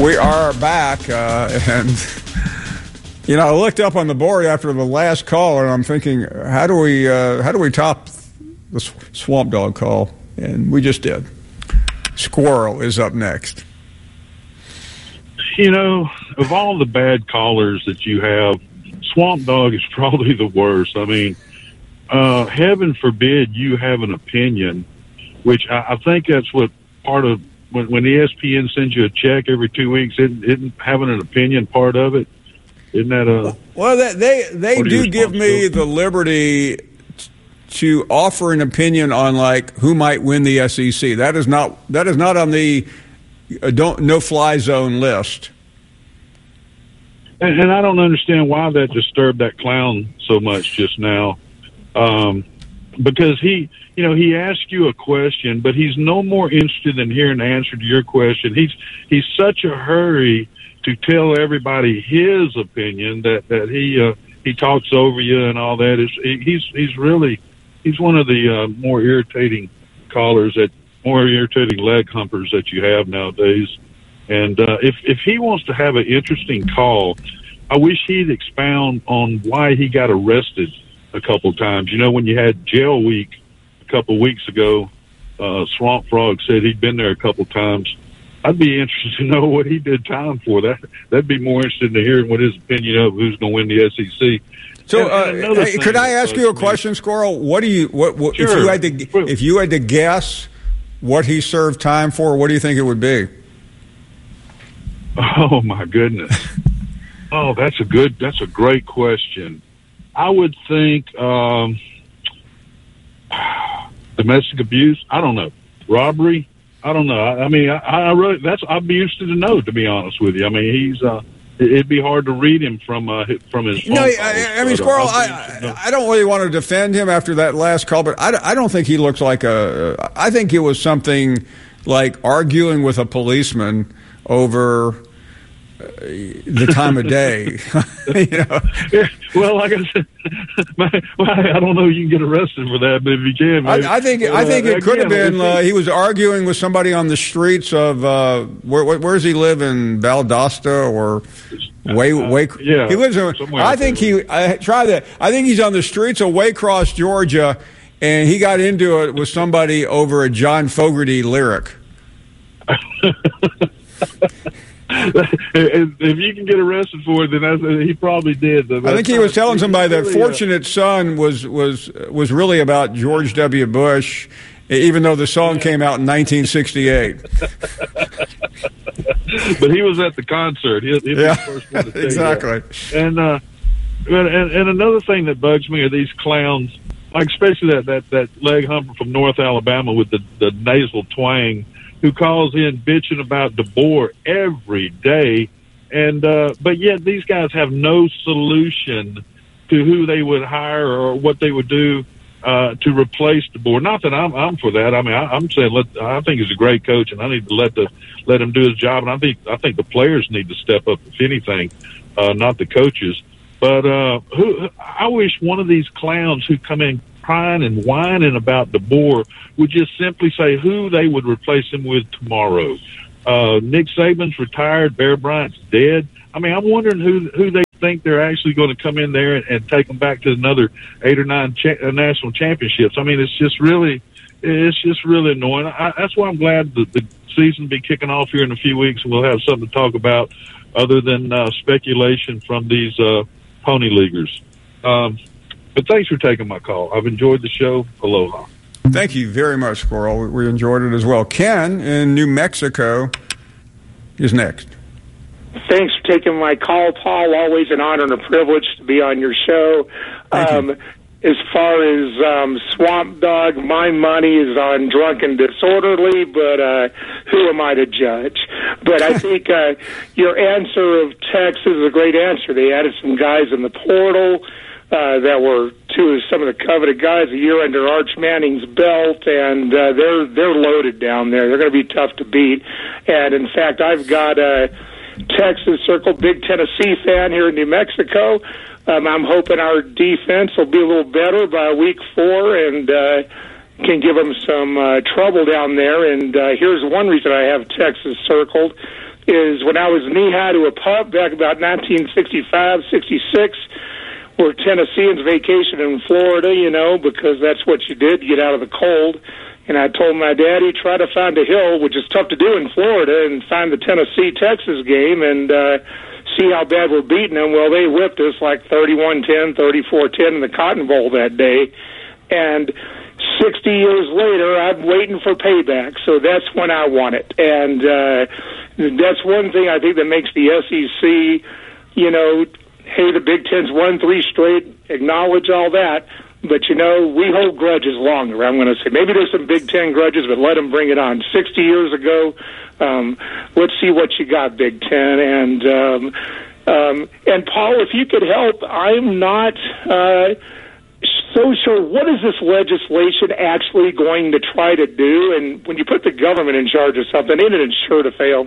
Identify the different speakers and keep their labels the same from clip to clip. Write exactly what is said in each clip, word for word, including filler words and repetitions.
Speaker 1: We are back, uh, and you know, I looked up on the board after the last call, and I'm thinking, how do we, uh, how do we top the Swamp Dog call? And we just did. Squirrel is up next.
Speaker 2: You know, of all the bad callers that you have, Swamp Dog is probably the worst. I mean, uh, heaven forbid you have an opinion, which I, I think that's what part of when, when E S P N sends you a check every two weeks, isn't, isn't having an opinion part of it? Isn't that a
Speaker 1: well? That, they they do give me the liberty to offer an opinion on like who might win the S E C. That is not that is not on the uh, don't no fly zone list.
Speaker 2: And, and I don't understand why that disturbed that clown so much just now, um, because he. You know, he asked you a question, but he's no more interested in hearing the answer to your question. He's he's such a hurry to tell everybody his opinion that that he uh, he talks over you and all that. It's, he's he's really he's one of the uh, more irritating callers, that more irritating leg humpers that you have nowadays. And uh, if if he wants to have an interesting call, I wish he'd expound on why he got arrested a couple times. You know, when you had jail week couple of weeks ago, uh, Swamp Frog said he'd been there a couple times. I'd be interested to know what he did time for. That that'd be more interested in hearing what his opinion of who's going to win the S E C.
Speaker 1: So, and, and uh, hey, could I ask you a question, Squirrel? What do you what, what
Speaker 2: sure.
Speaker 1: if you had to if you had to guess what he served time for? What do you think it would be?
Speaker 2: Oh my goodness! Oh, that's a good. That's a great question. I would think. Um, Domestic abuse? I don't know. Robbery? I don't know. I, I mean, I, I really that's I'd be interested to know. To be honest with you, I mean, he's uh, it'd be hard to read him from uh, from his.
Speaker 1: No, I, I mean, Squirrel. I, I don't really want to defend him after that last call, but I, I don't think he looks like a. I think it was something like arguing with a policeman over the time of day. You know?
Speaker 2: Yeah, well, like I said, well, I don't know if you can get arrested for that, but if you can, maybe.
Speaker 1: I, I think I think uh, it could again, have been. Uh, he was arguing with somebody on the streets of uh, where, where does he live in Valdosta or Way Way?
Speaker 2: Uh, yeah,
Speaker 1: he lives in. I think he. I try that. I think he's on the streets of Waycross, Georgia, and he got into it with somebody over a John Fogerty lyric.
Speaker 2: If you can get arrested for it, then that's, he probably did. That's
Speaker 1: I think he was telling somebody that
Speaker 2: really,
Speaker 1: "Fortunate Son" was was was really about George W. Bush, even though the song
Speaker 2: yeah.
Speaker 1: came out in nineteen sixty-eight.
Speaker 2: But he was at the concert. He, he
Speaker 1: yeah,
Speaker 2: was the first one to say
Speaker 1: exactly.
Speaker 2: That. And, uh, and and another thing that bugs me are these clowns, like especially that that that leg humper from North Alabama with the the nasal twang, who calls in bitching about DeBoer every day, and uh, but yet these guys have no solution to who they would hire or what they would do uh, to replace DeBoer. Not that I'm I'm for that. I mean, I, I'm saying let, I think he's a great coach, and I need to let the let him do his job. And I think I think the players need to step up, if anything, uh, not the coaches. But uh, who I wish one of these clowns who come in crying and whining about DeBoer would just simply say who they would replace him with tomorrow. Uh, Nick Saban's retired. Bear Bryant's dead. I mean, I'm wondering who who they think they're actually going to come in there and, and take them back to another eight or nine cha- uh, national championships. I mean, it's just really, it's just really annoying. I, that's why I'm glad that the season will be kicking off here in a few weeks, and we'll have something to talk about other than uh, speculation from these uh, pony leaguers. Um, But thanks for taking my call. I've enjoyed the show. Aloha.
Speaker 1: Thank you very much, Squirrel. We enjoyed it as well. Ken in New Mexico is next.
Speaker 3: Thanks for taking my call, Paul. Always an honor and a privilege to be on your show. Um, as far as um, Swamp Dog, my money is on Drunk and Disorderly, but uh, who am I to judge? But I think uh, your answer of Texas is a great answer. They added some guys in the portal. Uh, that were two of some of the coveted guys a year under Arch Manning's belt, and uh, they're they're loaded down there. They're going to be tough to beat. And in fact, I've got a Texas Circle, big Tennessee fan here in New Mexico. Um, I'm hoping our defense will be a little better by week four and uh, can give them some uh, trouble down there. And uh, here's one reason I have Texas circled. is when I was knee-high to a pup back about nineteen sixty-five, sixty-six, we're Tennesseans vacation in Florida, you know, because that's what you did, get out of the cold. And I told my daddy, try to find a hill, which is tough to do in Florida, and find the Tennessee-Texas game and uh, see how bad we're beating them. Well, they whipped us like thirty-one ten, thirty-four ten in the Cotton Bowl that day. And sixty years later, I'm waiting for payback. So that's when I want it. And uh, that's one thing I think that makes the S E C, you know, hey, the Big Ten's won three straight, acknowledge all that. But, you know, we hold grudges longer, I'm going to say. Maybe there's some Big Ten grudges, but let them bring it on. sixty years ago, um, let's see what you got, Big Ten. And, um, um, and Paul, if you could help, I'm not uh, so sure. What is this legislation actually going to try to do? And when you put the government in charge of something, isn't it sure to fail?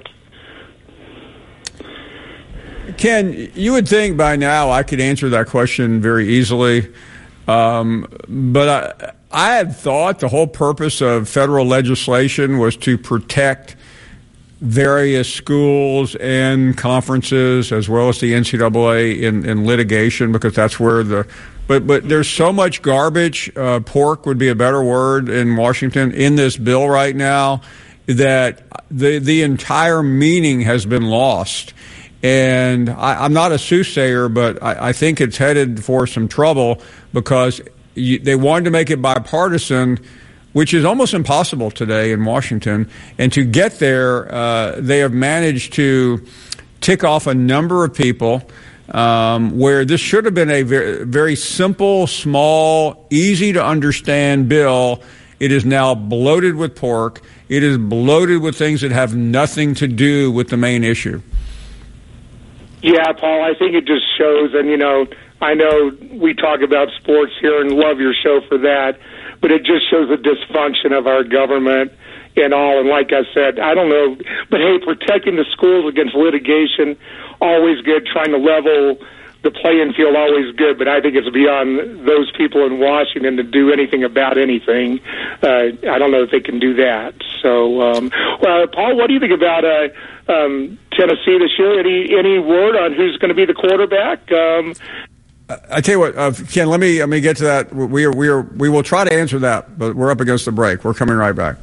Speaker 1: Ken, you would think by now I could answer that question very easily. Um, but I, I had thought the whole purpose of federal legislation was to protect various schools and conferences as well as the N C double A in, in litigation, because that's where the but but there's so much garbage, uh, pork would be a better word in Washington, in this bill right now, that the the entire meaning has been lost. And I, I'm not a soothsayer, but I, I think it's headed for some trouble because you, they wanted to make it bipartisan, which is almost impossible today in Washington. And to get there, uh, they have managed to tick off a number of people um, where this should have been a very, very simple, small, easy to understand bill. It is now bloated with pork. It is bloated with things that have nothing to do with the main issue.
Speaker 3: Yeah, Paul, I think it just shows, and, you know, I know we talk about sports here and love your show for that, but it just shows the dysfunction of our government and all. And like I said, I don't know, but hey, protecting the schools against litigation, always good. Trying to level the playing field, always good. But I think it's beyond those people in Washington to do anything about anything. Uh, I don't know if they can do that. So, um, well, Paul, what do you think about uh, um, Tennessee this year? Any any word on who's going to be the quarterback? Um,
Speaker 1: I tell you what, uh, Ken. Let me let me get to that. We are we are we will try to answer that, but we're up against the break. We're coming right back.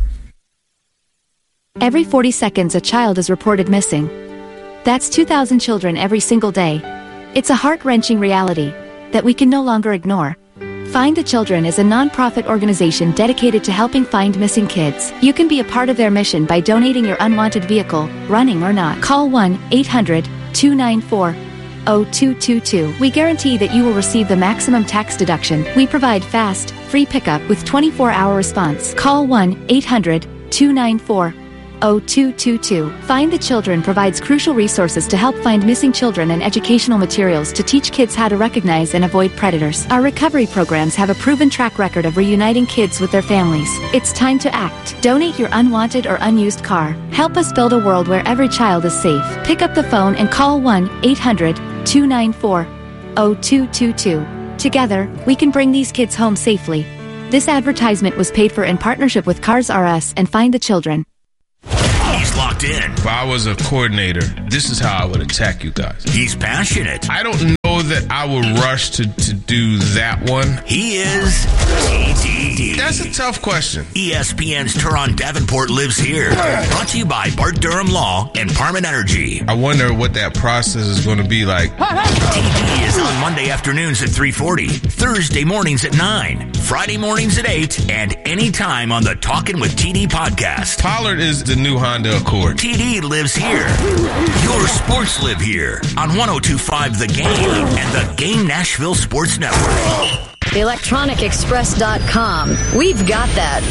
Speaker 4: Every forty seconds, a child is reported missing. That's two thousand children every single day. It's a heart-wrenching reality that we can no longer ignore. Find the Children is a non-profit organization dedicated to helping find missing kids. You can be a part of their mission by donating your unwanted vehicle, running or not. Call one eight hundred two nine four oh two two two. We guarantee that you will receive the maximum tax deduction. We provide fast, free pickup with twenty-four hour response. Call one eight hundred two nine four oh two two two. Find the Children provides crucial resources to help find missing children and educational materials to teach kids how to recognize and avoid predators. Our recovery programs have a proven track record of reuniting kids with their families. It's time to act. Donate your unwanted or unused car. Help us build a world where every child is safe. Pick up the phone and call one eight hundred two nine four oh two two two. Together, we can bring these kids home safely. This advertisement was paid for in partnership with Cars R Us and Find the Children.
Speaker 5: He's locked in.
Speaker 6: If I was a coordinator, this is how I would attack you guys.
Speaker 5: He's passionate.
Speaker 6: I don't know that I would rush to, to do that one.
Speaker 5: He is T D.
Speaker 6: That's a tough question.
Speaker 5: E S P N's Teron Davenport lives here. Brought to you by Bart Durham Law and Parman Energy.
Speaker 6: I wonder what that process is going to be like.
Speaker 5: T D is on Monday afternoons at three forty, Thursday mornings at nine, Friday mornings at eight, and anytime on the Talkin' with T D podcast.
Speaker 6: Pollard is the new Honda Accord.
Speaker 5: T D lives here. Your sports live here on one oh two point five The Game and the Game Nashville Sports Network.
Speaker 7: electronic express dot com. We've got that.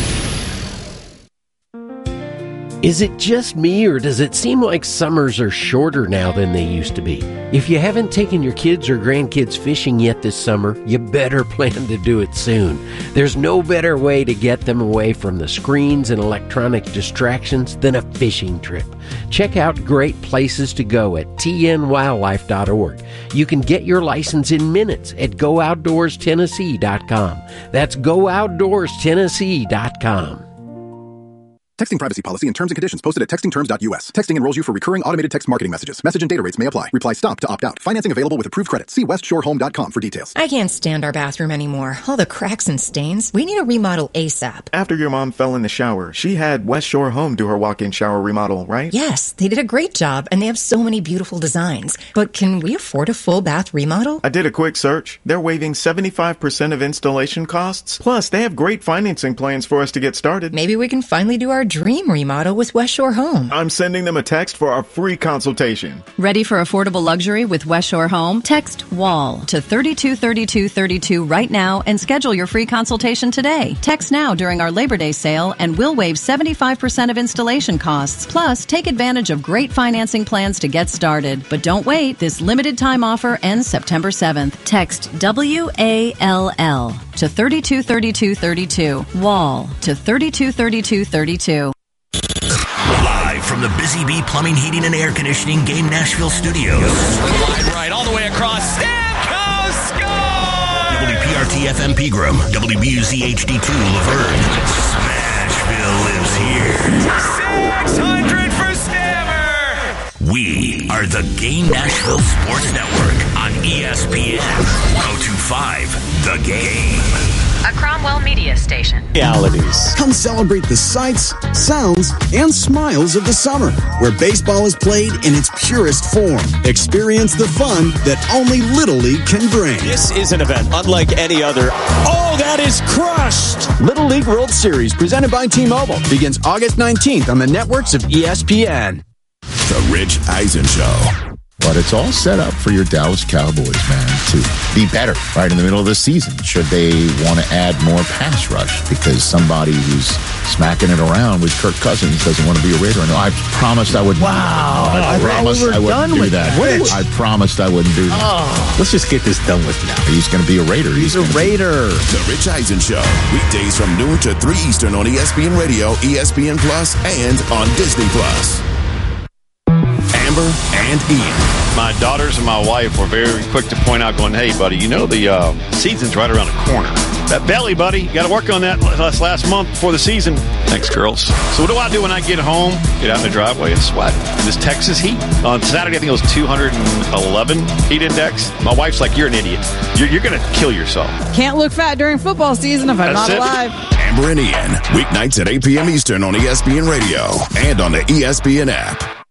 Speaker 8: Is it just me, or does it seem like summers are shorter now than they used to be? If you haven't taken your kids or grandkids fishing yet this summer, you better plan to do it soon. There's no better way to get them away from the screens and electronic distractions than a fishing trip. Check out great places to go at T N wildlife dot org. You can get your license in minutes at go outdoors tennessee dot com. That's go outdoors tennessee dot com.
Speaker 9: Texting privacy policy and terms and conditions posted at texting terms dot U S. Texting enrolls you for recurring automated text marketing messages. Message and data rates may apply. Reply STOP to opt out. Financing available with approved credit. See west shore home dot com for details.
Speaker 10: I can't stand our bathroom anymore. All the cracks and stains. We need a remodel ASAP.
Speaker 11: After your mom fell in the shower, she had West Shore Home do her walk-in shower remodel, right?
Speaker 10: Yes, they did a great job, and they have so many beautiful designs. But can we afford a full bath remodel?
Speaker 11: I did a quick search. They're waiving seventy-five percent of installation costs. Plus, they have great financing plans for us to get started.
Speaker 10: Maybe we can finally do our dream remodel with West Shore Home.
Speaker 11: I'm sending them a text for our free consultation.
Speaker 12: Ready for affordable luxury with West Shore Home? Text WALL to thirty-two thirty-two thirty-two right now and schedule your free consultation today. Text now during our Labor Day sale and we'll waive seventy-five percent of installation costs. Plus, take advantage of great financing plans to get started. But don't wait. This limited time offer ends September seventh. Text W A L L to thirty-two thirty-two thirty-two. WALL to thirty-two thirty-two thirty-two.
Speaker 5: Live from the Busy Bee Plumbing, Heating, and Air Conditioning Game Nashville Studios.
Speaker 13: Wide right, all the way across. Stamkos score!
Speaker 5: W P R T F M Pegram, W B U Z H D two Laverne. Smashville lives here.
Speaker 13: six hundred for Stammer!
Speaker 5: We are the Game Nashville Sports Network on E S P N one oh two point five The Game.
Speaker 14: A Cromwell Media Station.
Speaker 15: Realities. Come celebrate the sights, sounds, and smiles of the summer, where baseball is played in its purest form. Experience the fun that only Little League can bring.
Speaker 16: This is an event unlike any other. Oh, that is crushed!
Speaker 15: Little League World Series, presented by T-Mobile, begins August nineteenth on the networks of E S P N.
Speaker 17: The Rich Eisen Show.
Speaker 18: But it's all set up for your Dallas Cowboys, man, to be better right in the middle of the season. Should they want to add more pass rush because somebody who's smacking it around with Kirk Cousins doesn't want to be a Raider? No, I promised I wouldn't.
Speaker 8: Wow.
Speaker 18: I, I promised
Speaker 8: we
Speaker 18: I wouldn't do that.
Speaker 8: Rich.
Speaker 18: I promised I wouldn't do that.
Speaker 8: Oh. Let's just get this done with now.
Speaker 18: He's going to be a Raider.
Speaker 8: He's, He's a Raider.
Speaker 17: Be... The Rich Eisen Show. Weekdays from noon to three Eastern on E S P N Radio, E S P N Plus, and on Disney Plus. Amber and Ian.
Speaker 19: My daughters and my wife were very quick to point out, going, hey, buddy, you know the uh, season's right around the corner. That belly, buddy, you got to work on that last, last month before the season. Thanks, girls. So what do I do when I get home, get out in the driveway and sweat? This Texas heat. On Saturday, I think it was two hundred eleven heat index. My wife's like, you're an idiot. You're, you're going to kill yourself.
Speaker 20: Can't look fat during football season if I'm
Speaker 19: That's
Speaker 20: not
Speaker 19: it.
Speaker 20: alive.
Speaker 17: Amber and Ian, weeknights at eight p.m. Eastern on E S P N Radio and on the E S P N app.